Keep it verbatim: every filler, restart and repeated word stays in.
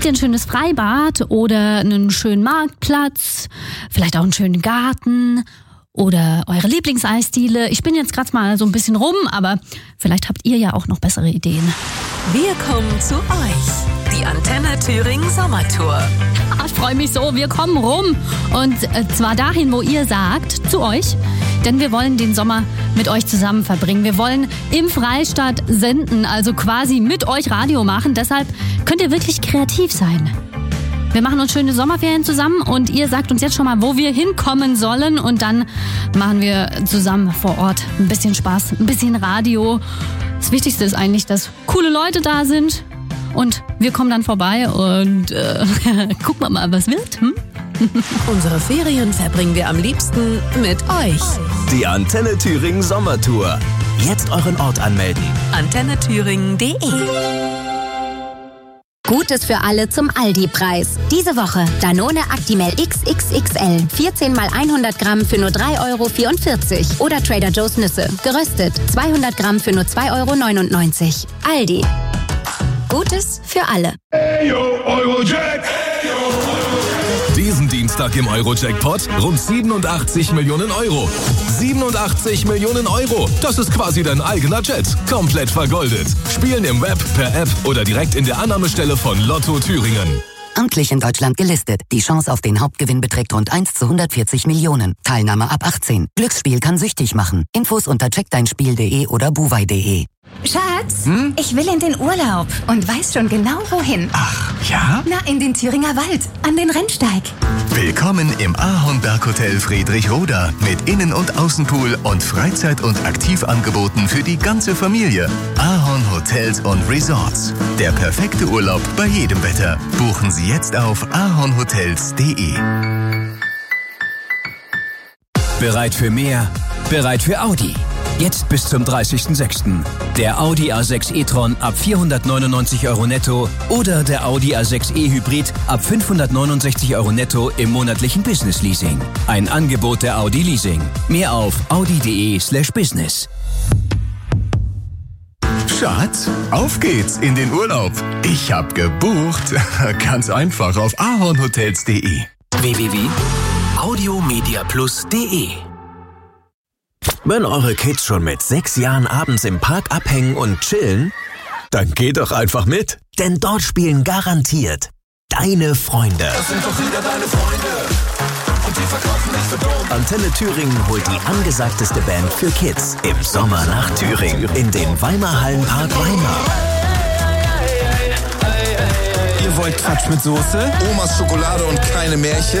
Habt ihr ein schönes Freibad oder einen schönen Marktplatz, vielleicht auch einen schönen Garten oder eure Lieblingseisdiele? Ich bin jetzt gerade mal so ein bisschen rum, aber vielleicht habt ihr ja auch noch bessere Ideen. Wir kommen zu euch. Die Antenne Thüringen Sommertour. Ich freue mich so, wir kommen rum. Und zwar dahin, wo ihr sagt, zu euch. Denn wir wollen den Sommer mit euch zusammen verbringen. Wir wollen im Freistaat senden, also quasi mit euch Radio machen. Deshalb könnt ihr wirklich kreativ sein. Wir machen uns schöne Sommerferien zusammen und ihr sagt uns jetzt schon mal, wo wir hinkommen sollen. Und dann machen wir zusammen vor Ort ein bisschen Spaß, ein bisschen Radio. Das Wichtigste ist eigentlich, dass coole Leute da sind. Und wir kommen dann vorbei und äh, gucken wir mal, was wird. Hm? Unsere Ferien verbringen wir am liebsten mit euch. Die Antenne Thüringen Sommertour. Jetzt euren Ort anmelden. antenne thüringen punkt de. Gutes für alle zum Aldi-Preis. Diese Woche Danone Actimel X X X L. vierzehn mal hundert Gramm für nur drei Euro vierundvierzig. Oder Trader Joe's Nüsse. Geröstet. zweihundert Gramm für nur zwei Euro neunundneunzig. Aldi. Gutes für alle. Hey yo, Eurojack! Diesen Dienstag im Euro-Jackpot rund siebenundachtzig Millionen Euro. siebenundachtzig Millionen Euro. Das ist quasi dein eigener Jet. Komplett vergoldet. Spielen im Web, per App oder direkt in der Annahmestelle von Lotto Thüringen. Amtlich in Deutschland gelistet. Die Chance auf den Hauptgewinn beträgt rund eins zu hundertvierzig Millionen. Teilnahme ab achtzehn. Glücksspiel kann süchtig machen. Infos unter check dein spiel punkt de oder buwei punkt de. Schatz, hm? Ich will in den Urlaub und weiß schon genau wohin. Ach, ja? Na, in den Thüringer Wald, an den Rennsteig. Willkommen im Ahornberghotel Friedrichroda mit Innen- und Außenpool und Freizeit- und Aktivangeboten für die ganze Familie. Ahorn Hotels und Resorts. Der perfekte Urlaub bei jedem Wetter. Buchen Sie jetzt auf ahornhotels punkt de. Bereit für mehr? Bereit für Audi? Jetzt bis zum dreißigsten sechsten Der Audi A sechs e-tron ab vierhundertneunundneunzig Euro netto oder der Audi A sechs e-Hybrid ab fünfhundertneunundsechzig Euro netto im monatlichen Business Leasing. Ein Angebot der Audi Leasing. Mehr auf audi punkt de slash business. Schatz, auf geht's in den Urlaub. Ich hab gebucht. Ganz einfach auf ahornhotels punkt de. w w w punkt audiomediaplus punkt de. Wenn eure Kids schon mit sechs Jahren abends im Park abhängen und chillen, dann geht doch einfach mit. Denn dort spielen garantiert deine Freunde. Das sind doch wieder deine Freunde. Und die verkaufen dich für dumm. Antenne Thüringen holt die angesagteste Band für Kids im Sommer nach Thüringen in den Weimar Hallenpark Weimar. Ihr wollt Quatsch mit Soße? Omas Schokolade und keine Märchen?